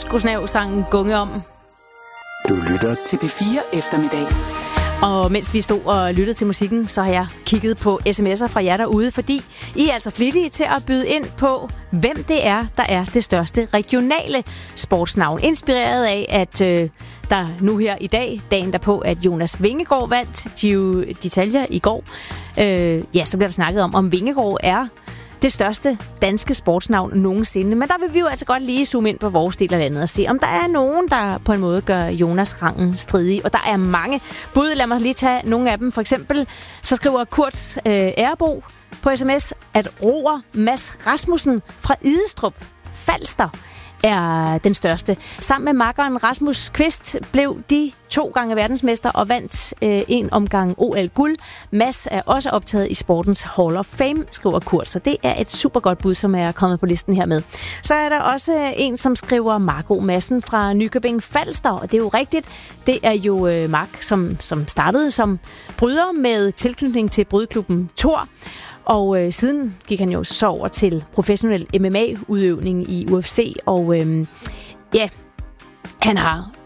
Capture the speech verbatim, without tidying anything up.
Disco-snav-sangen Gunge om. Du lytter til P fire Eftermiddag. Og mens vi stod og lyttede til musikken, så har jeg kigget på sms'er fra jer derude, fordi I er altså flittige til at byde ind på, hvem det er, der er det største regionale sportsnavn. Inspireret af, at øh, der nu her i dag, dagen derpå, at Jonas Vingegaard vandt Giro d'Italia i går. Øh, ja, så bliver der snakket om, om Vingegaard er det største danske sportsnavn nogensinde. Men der vil vi jo altså godt lige zoome ind på vores del af landet og se, om der er nogen, der på en måde gør Jonas rangen stridig. Og der er mange bud. Lad mig lige tage nogle af dem. For eksempel så skriver Kurt øh, Erbo på sms, at roer Mads Rasmussen fra Idestrup, Falster, er den største. Sammen med makkeren Rasmus Kvist blev de to gange verdensmester og vandt øh, en omgang O L-guld. Mads er også optaget i sportens Hall of Fame, skriver Kurt, så det er et super godt bud, som er kommet på listen her med. Så er der også en, som skriver Marco Madsen fra Nykøbing Falster, og det er jo rigtigt. Det er jo øh, Mark, som, som startede som bryder med tilknytning til brydklubben Thor. Og øh, siden gik han jo så over til professionel M M A-udøvning i U F C, og øh, ja, han har